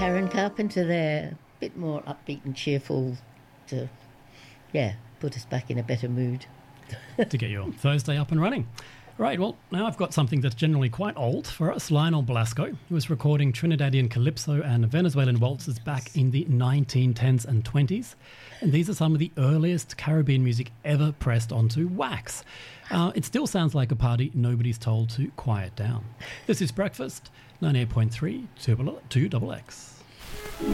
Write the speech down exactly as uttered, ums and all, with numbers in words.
Karen Carpenter there, a bit more upbeat and cheerful to, yeah, put us back in a better mood. To get your Thursday up and running. Right, well, now I've got something that's generally quite old for us. Lionel Blasco, who was recording Trinidadian calypso and Venezuelan waltzes back in the nineteen tens and twenties. And these are some of the earliest Caribbean music ever pressed onto wax. Uh, it still sounds like a party nobody's told to quiet down. This is Breakfast, ninety-eight point three, two X X.